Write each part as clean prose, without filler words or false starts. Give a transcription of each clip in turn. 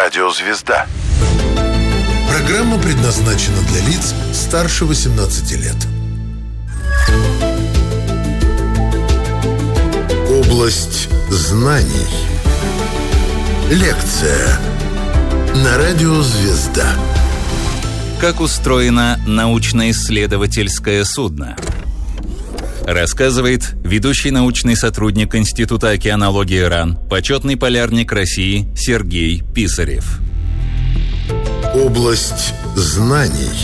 Радиозвезда. Программа предназначена для лиц старше 18 лет. Область знаний. Лекция на Радиозвезда. Как устроено научно-исследовательское судно? Рассказывает ведущий научный сотрудник Института океанологии РАН, почетный полярник России Сергей Писарев. Область знаний.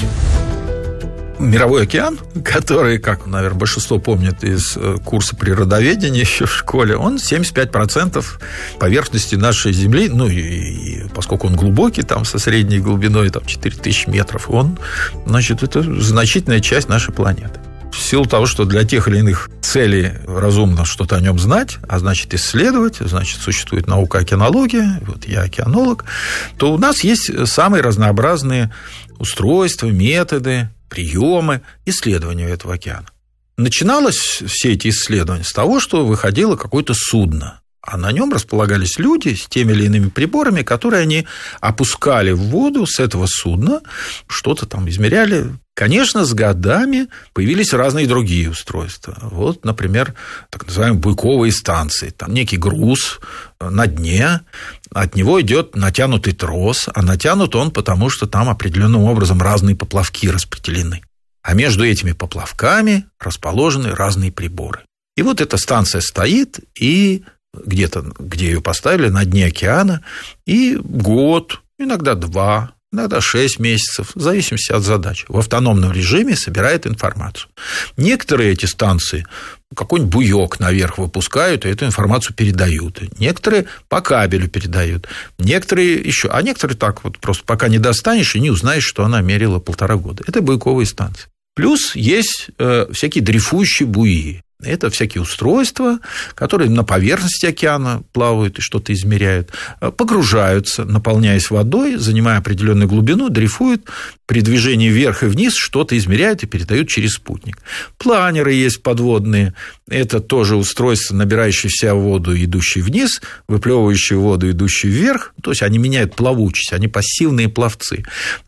Мировой океан, который, как, наверное, большинство помнит из курса природоведения еще в школе, он 75% поверхности нашей Земли, ну и поскольку он глубокий, там со средней глубиной там, 4000 метров, он, значит, это значительная часть нашей планеты. В силу того, что для тех или иных целей разумно что-то о нем знать, а значит исследовать, значит существует наука океанология, вот я океанолог, то у нас есть самые разнообразные устройства, методы, приемы исследования этого океана. Начиналось все эти исследования с того, что выходило какое-то судно, а на нем располагались люди с теми или иными приборами, которые они опускали в воду с этого судна, что-то там измеряли. Конечно, с годами появились разные другие устройства. Вот, например, так называемые буйковые станции. Там некий груз на дне, от него идет натянутый трос, а натянут он потому, что там определенным образом разные поплавки распределены. А между этими поплавками расположены разные приборы. И вот эта станция стоит, и где-то, где ее поставили, на дне океана, и год, иногда 2, иногда 6 месяцев, в зависимости от задач, в автономном режиме собирает информацию. Некоторые эти станции какой-нибудь буёк наверх выпускают, и эту информацию передают. Некоторые по кабелю передают, некоторые еще, а некоторые так вот просто пока не достанешь и не узнаешь, что она мерила 1,5 года. Это буйковые станции. Плюс есть всякие дрейфующие буи. Это всякие устройства, которые на поверхности океана плавают и что-то измеряют, погружаются, наполняясь водой, занимая определенную глубину, дрейфуют, при движении вверх и вниз что-то измеряют и передают через спутник. Планеры есть подводные, это тоже устройства, набирающие в себя воду, идущие вниз, выплевывающие воду, идущие вверх, то есть они меняют плавучесть, они пассивные пловцы.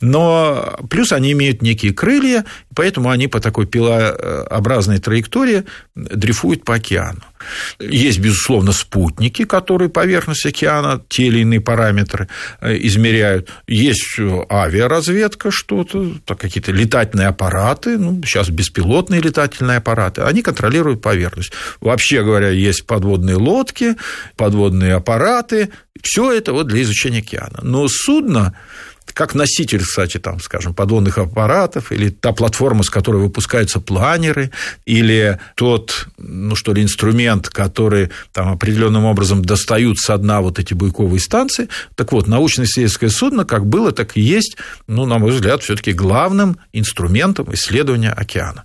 Но плюс они имеют некие крылья, поэтому они по такой пилообразной траектории дрейфуют по океану. Есть, безусловно, спутники, которые поверхность океана, те или иные параметры измеряют. Есть авиаразведка, что-то, какие-то летательные аппараты, сейчас беспилотные летательные аппараты, они контролируют поверхность. Вообще говоря, есть подводные лодки, подводные аппараты, все это вот для изучения океана. Но судно, как носитель, кстати, там, скажем, подводных аппаратов, или та платформа, с которой выпускаются планеры, или тот, инструмент, который там определенным образом достают со дна вот эти буйковые станции. Так вот, научно-исследовательское судно как было, так и есть, на мой взгляд, все-таки главным инструментом исследования океана.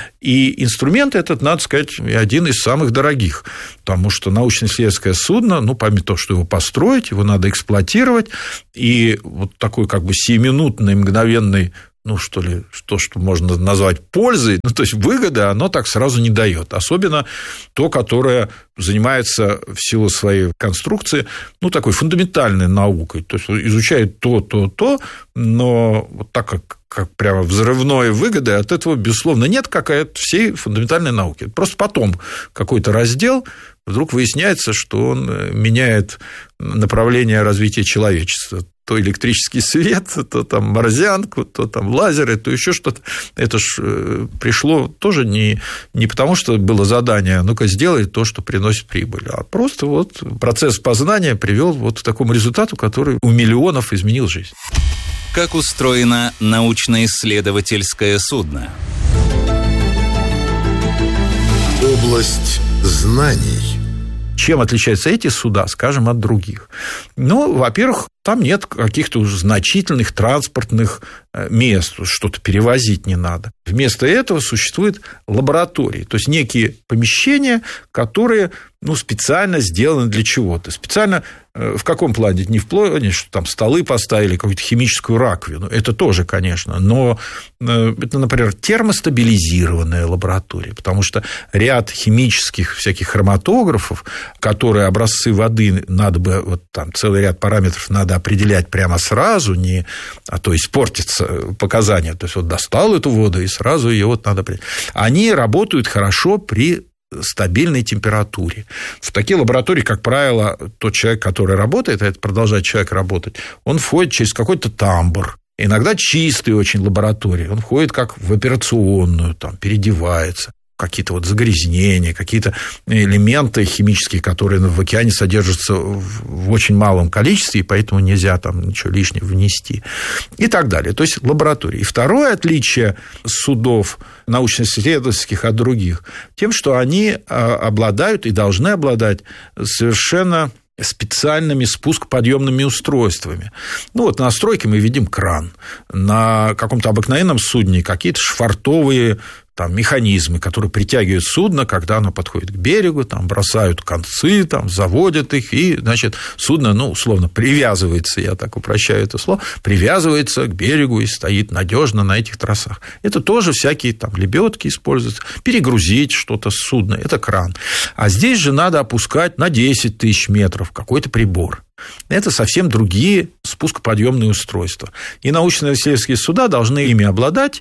И инструмент этот, надо сказать, один из самых дорогих, потому что научно-исследовательское судно, помимо того, что его построить, его надо эксплуатировать, и вот такой как бы сиюминутный, мгновенный, что можно назвать пользой, то есть выгоды, оно так сразу не дает. Особенно то, которое занимается в силу своей конструкции, такой фундаментальной наукой. То есть изучает то, но вот так как прямо взрывной выгоды от этого, безусловно, нет, как и от всей фундаментальной науки. Просто потом какой-то раздел вдруг выясняется, что он меняет направление развития человечества. То электрический свет, то там морзянку, то там лазеры, то еще что-то. Это ж пришло тоже не потому, что было задание, ну-ка сделай то, что приносит прибыль, а просто вот процесс познания привел вот к такому результату, который у миллионов изменил жизнь. Как устроено научно-исследовательское судно? Область знаний. Чем отличаются эти суда, скажем, от других? Во-первых, там нет каких-то значительных транспортных мест, что-то перевозить не надо. Вместо этого существуют лаборатории, то есть некие помещения, которые специально сделаны для чего-то. Специально в каком плане? Не в плане, что там столы поставили, какую-то химическую раковину. Это тоже, конечно. Но это, например, термостабилизированная лаборатория, потому что ряд химических всяких хроматографов, которые образцы воды надо бы, целый ряд параметров надо определять прямо сразу, а то испортится показания. То есть, вот достал эту воду, и сразу ее вот надо определять. Они работают хорошо при стабильной температуре. В такие лаборатории, как правило, тот человек, который работает, а это продолжает человек работать, он входит через какой-то тамбур. Иногда чистые очень лаборатории. Он входит как в операционную, там, переодевается. Какие-то вот загрязнения, какие-то элементы химические, которые в океане содержатся в очень малом количестве, и поэтому нельзя там ничего лишнего внести. И так далее. То есть лаборатории. И второе отличие судов научно-исследовательских от других тем, что они обладают и должны обладать совершенно специальными спуск-подъемными устройствами. Ну, вот на стройке мы видим кран. На каком-то обыкновенном судне какие-то швартовые там механизмы, которые притягивают судно, когда оно подходит к берегу, там бросают концы, там заводят их, и, значит, судно, ну, условно, привязывается, я так упрощаю это слово, привязывается к берегу и стоит надежно на этих тросах. Это тоже всякие там лебедки используются, перегрузить что-то с судна, это кран. А здесь же надо опускать на 10 тысяч метров какой-то прибор. Это совсем другие спускоподъемные устройства. И научно-исследовательские суда должны ими обладать,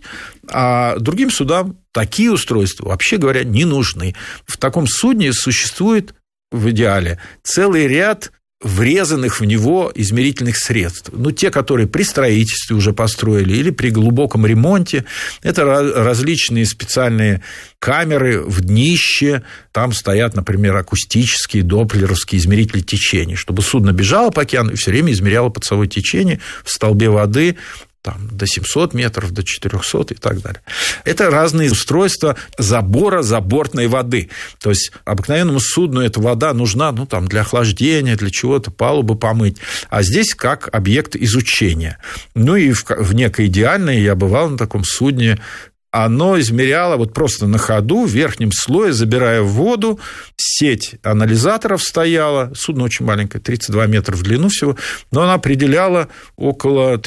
а другим судам такие устройства, вообще говоря, не нужны. В таком судне существует в идеале целый ряд врезанных в него измерительных средств. Ну, те, которые при строительстве уже построили или при глубоком ремонте, это различные специальные камеры в днище, там стоят, например, акустические, доплеровские измерители течений, чтобы судно бежало по океану и все время измеряло подсовое течение в столбе воды, там, до 700 метров, до 400 и так далее. Это разные устройства забора забортной воды. То есть, обыкновенному судну эта вода нужна, ну, там, для охлаждения, для чего-то, палубы помыть. А здесь как объект изучения. Ну, и в некой идеальной, я бывал на таком судне, оно измеряло вот просто на ходу, в верхнем слое, забирая в воду, сеть анализаторов стояла, судно очень маленькое, 32 метра в длину всего, но она определяла около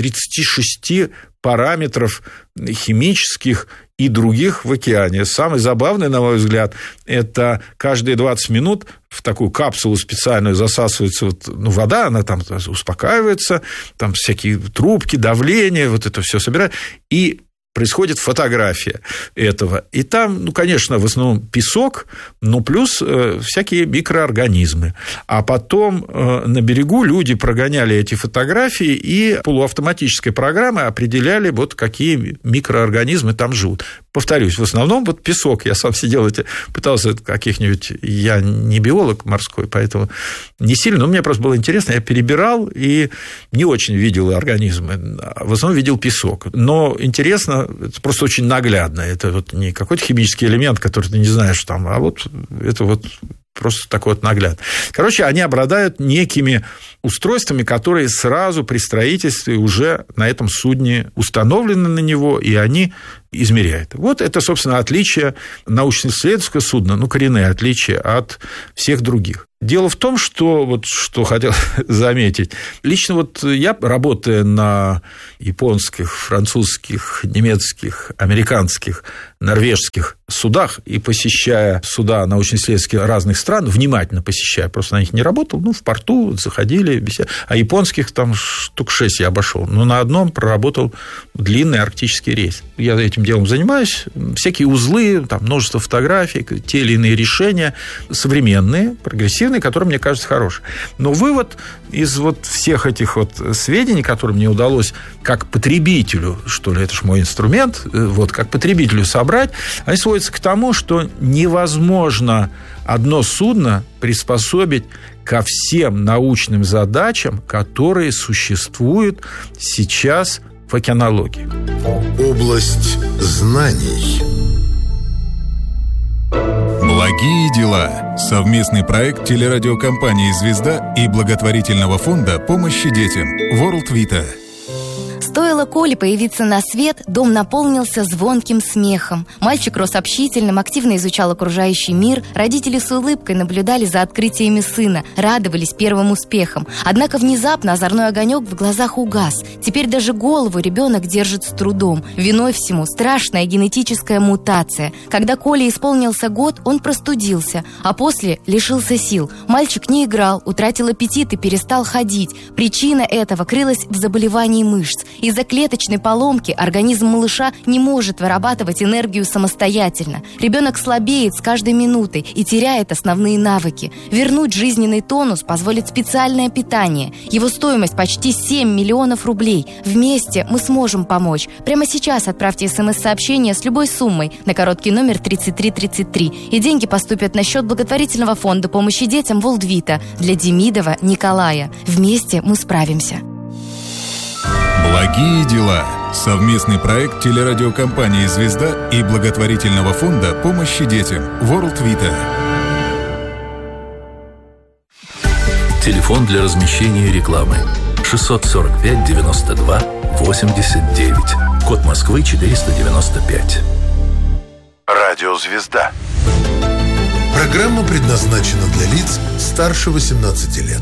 36 параметров химических и других в океане. Самый забавный, на мой взгляд, это каждые 20 минут в такую капсулу специальную засасывается вода, она там успокаивается, там всякие трубки, давление, вот это все собирает, и происходит фотография этого. И там, ну, конечно, в основном песок, но плюс всякие микроорганизмы. А потом на берегу люди прогоняли эти фотографии, и полуавтоматической программой определяли, вот какие микроорганизмы там живут. Повторюсь, в основном вот песок. Я сам сидел, пытался каких-нибудь... Я не биолог морской, поэтому не сильно, но мне просто было интересно. Я перебирал и не очень видел организмы. В основном видел песок. Но интересно, это просто очень наглядно. Это вот не какой-то химический элемент, который ты не знаешь там, а вот это вот просто такой вот нагляд. Короче, они обладают некими устройствами, которые сразу при строительстве уже на этом судне установлены на него, и они измеряют. Вот это, собственно, отличие научно-исследовательского судна, ну, коренные отличия от всех других. Дело в том, что, вот, что хотел заметить, лично вот я, работая на японских, французских, немецких, американских, норвежских судах и посещая суда научно-исследовательских разных стран, внимательно посещая, просто на них не работал, ну, в порту заходили, беседовали, а японских там штук 6 я обошел, но на одном проработал длинный арктический рейс. Я этим делом занимаюсь, всякие узлы, там множество фотографий, те или иные решения современные, прогрессивные, которые, мне кажется, хорошие. Но вывод из вот всех этих вот сведений, которые мне удалось как потребителю, что ли, это же мой инструмент, вот как потребителю собрать, они сводятся к тому, что невозможно одно судно приспособить ко всем научным задачам, которые существуют сейчас в океанологии. Область знаний. Благие дела. Совместный проект телерадиокомпании «Звезда» и благотворительного фонда помощи детям World Vita. Стоило Коле появиться на свет, дом наполнился звонким смехом. Мальчик рос общительным, активно изучал окружающий мир. Родители с улыбкой наблюдали за открытиями сына, радовались первым успехам. Однако внезапно озорной огонек в глазах угас. Теперь даже голову ребенок держит с трудом. Виной всему страшная генетическая мутация. Когда Коле исполнился год, он простудился, а после лишился сил. Мальчик не играл, утратил аппетит и перестал ходить. Причина этого крылась в заболевании мышц. Из-за клеточной поломки организм малыша не может вырабатывать энергию самостоятельно. Ребенок слабеет с каждой минутой и теряет основные навыки. Вернуть жизненный тонус позволит специальное питание. Его стоимость почти 7 миллионов рублей. Вместе мы сможем помочь. Прямо сейчас отправьте СМС-сообщение с любой суммой на короткий номер 3333. И деньги поступят на счет благотворительного фонда помощи детям Волдвита для Демидова Николая. Вместе мы справимся. Благие дела. Совместный проект телерадиокомпании «Звезда» и благотворительного фонда помощи детям World Vita. Телефон для размещения рекламы 645 92 89. Код Москвы 495. Радио «Звезда». Программа предназначена для лиц старше 18 лет.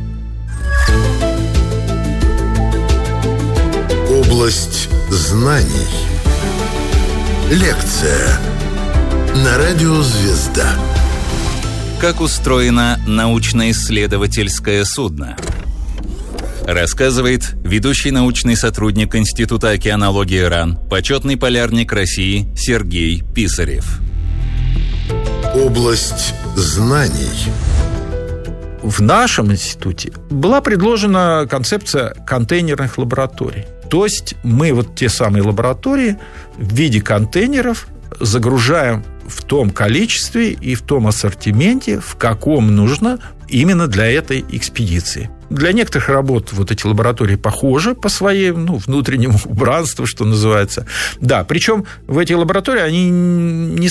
Область знаний. Лекция на радио «Звезда». Как устроено научно-исследовательское судно? Рассказывает ведущий научный сотрудник Института океанологии РАН, почетный полярник России Сергей Писарев. Область знаний. В нашем институте была предложена концепция контейнерных лабораторий. То есть мы вот те самые лаборатории в виде контейнеров загружаем в том количестве и в том ассортименте, в каком нужно именно для этой экспедиции. Для некоторых работ вот эти лаборатории похожи по своему внутреннему убранству, что называется. Да, причем в эти лаборатории они не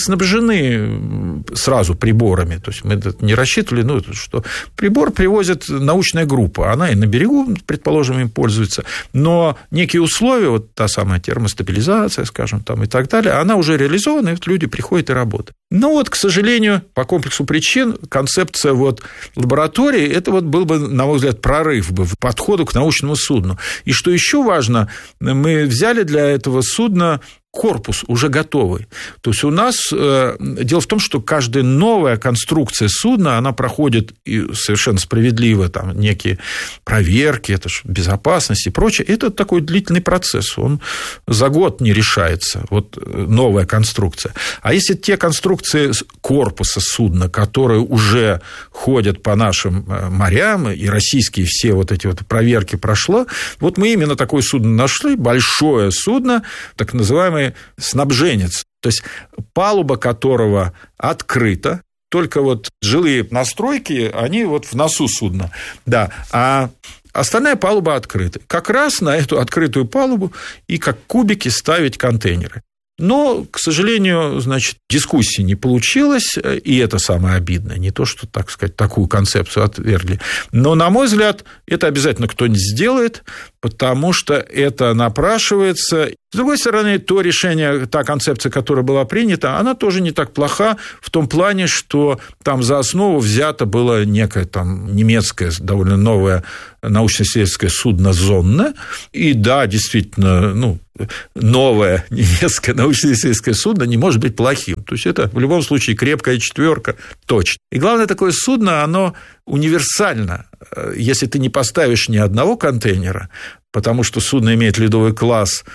снабжены сразу приборами. То есть мы не рассчитывали, что прибор привозит научная группа. Она и на берегу, предположим, им пользуется. Но некие условия, вот та самая термостабилизация, скажем, там и так далее, она уже реализована, и вот люди приходят и работают. Но вот, к сожалению, по комплексу причин концепция вот лаборатории, это вот был бы, на мой взгляд, прорыв бы в подходу к научному судну. И что еще важно, мы взяли для этого судна корпус уже готовый. То есть у нас дело в том, что каждая новая конструкция судна, она проходит и совершенно справедливо там некие проверки, это же безопасность и прочее. Это такой длительный процесс, он за год не решается, вот новая конструкция. А если те конструкции корпуса судна, которые уже ходят по нашим морям, и российские все вот эти вот проверки прошло, вот мы именно такое судно нашли, большое судно, так называемое снабженец, то есть палуба которого открыта, только вот жилые настройки, они вот в носу судна, да, а остальная палуба открыта. Как раз на эту открытую палубу и как кубики ставить контейнеры. Но, к сожалению, значит, дискуссии не получилось, и это самое обидное. Не то, что, так сказать, такую концепцию отвергли. Но, на мой взгляд, это обязательно кто-нибудь сделает, потому что это напрашивается. С другой стороны, то решение, та концепция, которая была принята, она тоже не так плоха в том плане, что там за основу взято было некое там немецкое, довольно новое научно-исследовательское судно «Зонне». И да, действительно, новое немецкое научно-исследовательское судно не может быть плохим. То есть это в любом случае крепкая четверка точно. И главное, такое судно, оно универсально. Если ты не поставишь ни одного контейнера, потому что судно имеет ледовый класс,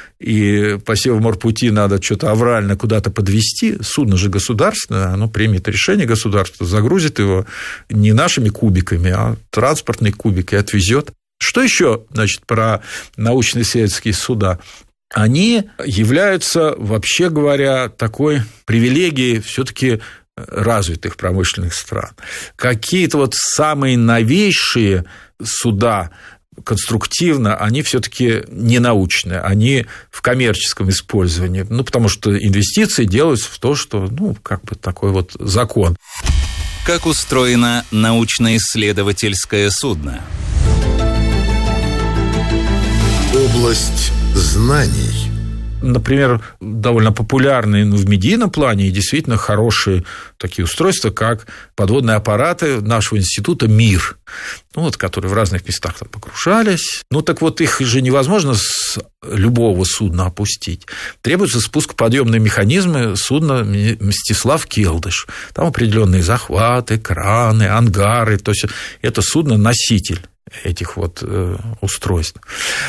и по Севморпути надо что-то аврально куда-то подвести, судно же государственное, оно примет решение государства, загрузит его не нашими кубиками, а транспортные кубики отвезет. Что еще, значит, про научно-исследовательские суда? Они являются, вообще говоря, такой привилегией все-таки развитых промышленных стран. Какие-то вот самые новейшие суда конструктивно, они все-таки не научные, они в коммерческом использовании, потому что инвестиции делаются в то, что, как бы такой вот закон. Как устроено научно-исследовательское судно? Область знаний. Например, довольно популярные в медийном плане и действительно хорошие такие устройства, как подводные аппараты нашего института «Мир», которые в разных местах там погружались. Так вот, их же невозможно с любого судна опустить. Требуются спускоподъемные механизмы судна «Мстислав Келдыш». Там определенные захваты, краны, ангары. То есть это судно-носитель этих устройств.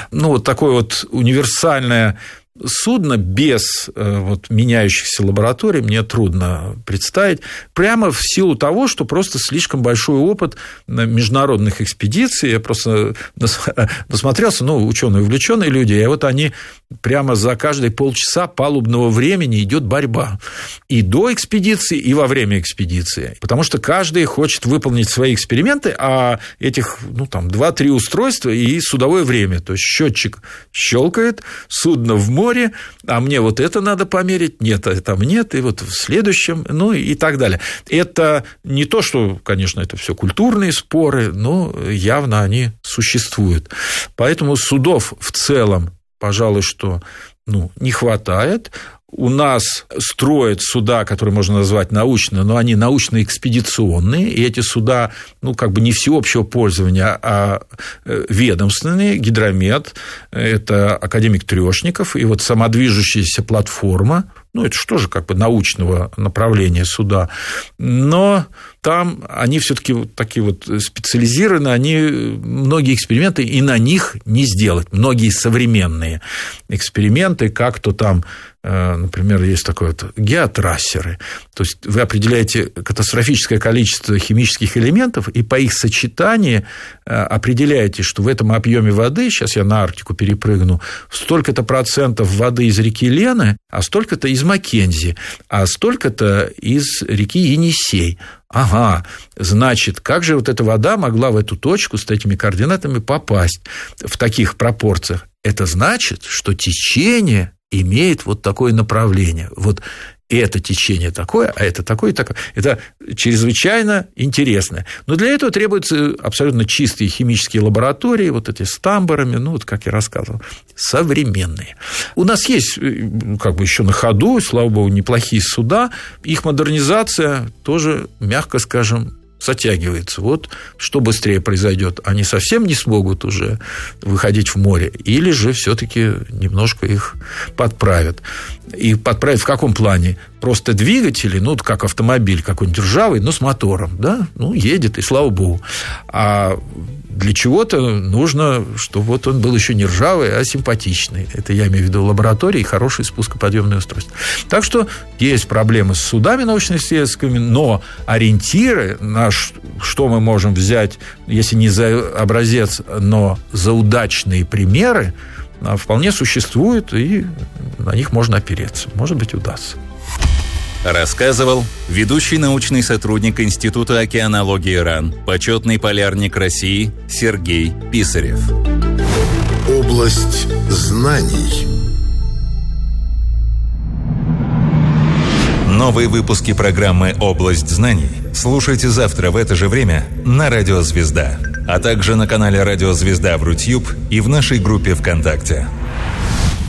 Такое универсальное судно без меняющихся лабораторий мне трудно представить, прямо в силу того, что просто слишком большой опыт международных экспедиций. Я просто насмотрелся, ученые увлеченные люди, и они прямо за каждые полчаса палубного времени идет борьба. И до экспедиции, и во время экспедиции. Потому что каждый хочет выполнить свои эксперименты, а этих 2-3 устройства и судовое время. То есть счетчик щелкает, судно в море, а мне это надо померить, нет, а там нет, и в следующем, и так далее. Это не то, что, конечно, это все культурные споры, но явно они существуют. Поэтому судов в целом, пожалуй, что не хватает. У нас строят суда, которые можно назвать научно, но они научно-экспедиционные, и эти суда, не всеобщего пользования, а ведомственные. Гидромет – это академик Трёшников, и самодвижущаяся платформа, это же тоже научного направления суда, но там они все-таки такие специализированы, многие эксперименты и на них не сделать, многие современные эксперименты, как то там, например, есть такое геотрассеры, то есть вы определяете катастрофическое количество химических элементов и по их сочетанию определяете, что в этом объеме воды, сейчас я на Арктику перепрыгну, столько-то процентов воды из реки Лены, а столько-то из Маккензи, а столько-то из реки Енисей. Ага, значит, как же эта вода могла в эту точку с этими координатами попасть в таких пропорциях? Это значит, что течение имеет такое направление. Это течение такое, а это такое и такое. Это чрезвычайно интересно. Но для этого требуются абсолютно чистые химические лаборатории, эти с тамбурами, как я рассказывал, современные. У нас есть, еще на ходу, слава богу, неплохие суда. Их модернизация тоже, мягко скажем, затягивается. Что быстрее произойдет? Они совсем не смогут уже выходить в море, или же все-таки немножко их подправят. И подправят в каком плане? Просто двигатели, как автомобиль какой-нибудь ржавый, но с мотором, да? Едет, и слава богу. А для чего-то нужно, чтобы он был еще не ржавый, а симпатичный. Это я имею в виду лаборатории и хорошие спускоподъемные устройства. Так что есть проблемы с судами научно-исследовательскими, но ориентиры на что мы можем взять, если не за образец, но за удачные примеры, вполне существуют, и на них можно опереться. Может быть, удастся. Рассказывал ведущий научный сотрудник Института океанологии РАН, почетный полярник России Сергей Писарев. Область знаний. Новые выпуски программы «Область знаний» слушайте завтра в это же время на Радио Звезда, а также на канале Радио Звезда в Рутьюб и в нашей группе ВКонтакте.